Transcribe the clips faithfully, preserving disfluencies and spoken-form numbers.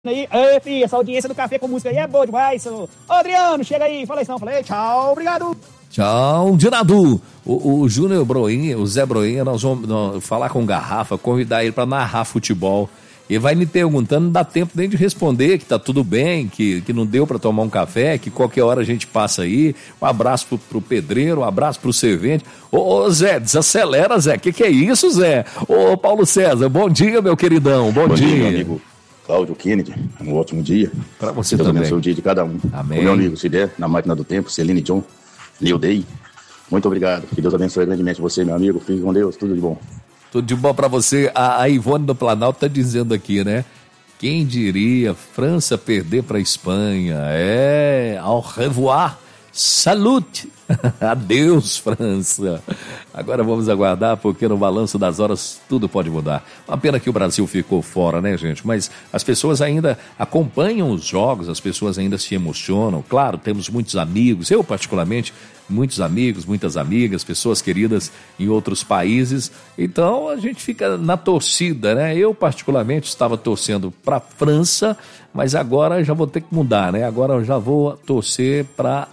aí, ei, filho, essa audiência do Café com Música aí é boa demais. Ô, Adriano, chega aí, fala isso não, falei, tchau, obrigado. Tchau, Dinadu. O, o Júnior Broinha, o Zé Broinha, nós vamos nós, falar com o Garrafa, convidar ele para narrar futebol. Ele vai me perguntando, não dá tempo nem de responder, que tá tudo bem, que, que não deu para tomar um café, que qualquer hora a gente passa aí. Um abraço pro, pro pedreiro, um abraço pro servente. Ô, ô Zé, desacelera, Zé. Que que é isso, Zé? Ô, Paulo César, bom dia, meu queridão, bom, bom dia. Bom dia, meu amigo Cláudio Kennedy, um ótimo dia. Para você Deus também. abençoe o dia de cada um. Amém. O meu amigo Sidé, na máquina do tempo, Celine John, Neil Day, muito obrigado. Que Deus abençoe grandemente você, meu amigo. Fique com Deus, tudo de bom. Tudo de bom para você. A, a Ivone do Planalto tá dizendo aqui, né? Quem diria França perder para a Espanha? É, au revoir, salute. Adeus, França. Agora vamos aguardar, porque no balanço das horas tudo pode mudar. Uma pena que o Brasil ficou fora, né, gente? Mas as pessoas ainda acompanham os jogos, as pessoas ainda se emocionam. Claro, temos muitos amigos, eu particularmente, muitos amigos, muitas amigas, pessoas queridas em outros países. Então a gente fica na torcida, né? Eu particularmente estava torcendo para a França, mas agora já vou ter que mudar, né? Agora eu já vou torcer para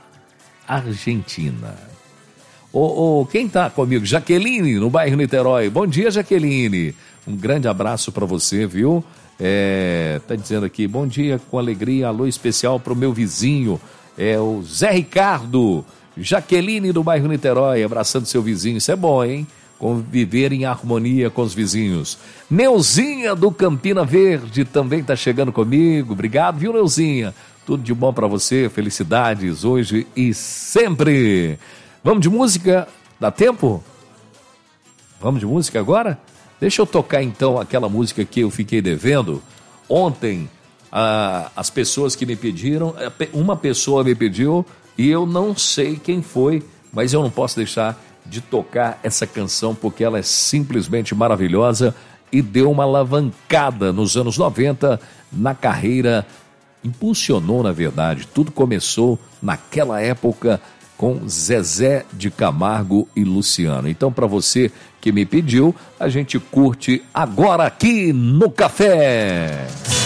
Argentina. Ô, ô, quem tá comigo? Jaqueline, no bairro Niterói. Bom dia, Jaqueline. Um grande abraço para você, viu? É, tá dizendo aqui, bom dia, com alegria, alô especial pro meu vizinho, é o Zé Ricardo. Jaqueline, do bairro Niterói, abraçando seu vizinho. Isso é bom, hein? Conviver em harmonia com os vizinhos. Neuzinha, do Campina Verde, também tá chegando comigo. Obrigado, viu, Neuzinha? Tudo de bom para você, felicidades hoje e sempre. Vamos de música? Dá tempo? Vamos de música agora? Deixa eu tocar então aquela música que eu fiquei devendo. Ontem, ah, as pessoas que me pediram, uma pessoa me pediu e eu não sei quem foi, mas eu não posso deixar de tocar essa canção porque ela é simplesmente maravilhosa e deu uma alavancada nos anos noventa na carreira. Impulsionou, na verdade, tudo começou naquela época com Zezé de Camargo e Luciano. Então, para você que me pediu, a gente curte agora aqui no Café.